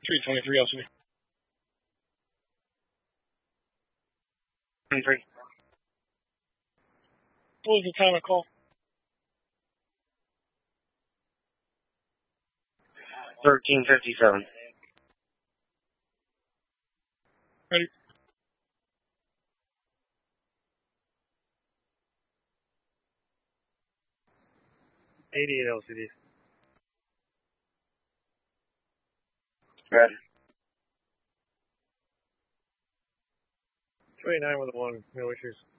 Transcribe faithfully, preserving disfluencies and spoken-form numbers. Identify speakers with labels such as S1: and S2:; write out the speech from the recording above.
S1: three twenty-three L C D. twenty-three. What was the time I call?
S2: thirteen fifty-seven.
S1: Ready?
S3: eighty-eight L C Ds.
S2: Ready.
S3: twenty-nine with a one, no issues.